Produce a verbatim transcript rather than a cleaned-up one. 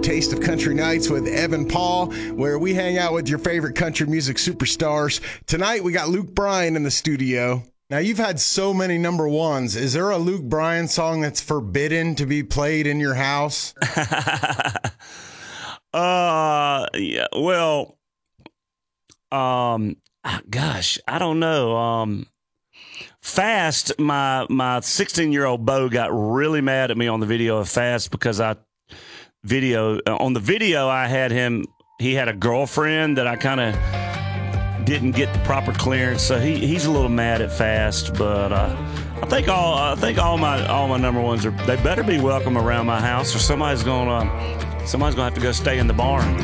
Taste of Country Nights with Evan Paul, where we hang out with your favorite country music superstars. Tonight, we got Luke Bryan in the studio. Now, you've had so many number ones. Is there a Luke Bryan song that's forbidden to be played in your house? uh, yeah, well, um, gosh, I don't know. Um, Fast, my my sixteen-year-old Bo got really mad at me on the video of Fast because I video on the video I had him. He had a girlfriend that I kind of didn't get the proper clearance, so he he's a little mad at Fast. But uh, I think all I think all my all my number ones are they better be welcome around my house, or somebody's gonna somebody's gonna have to go stay in the barn.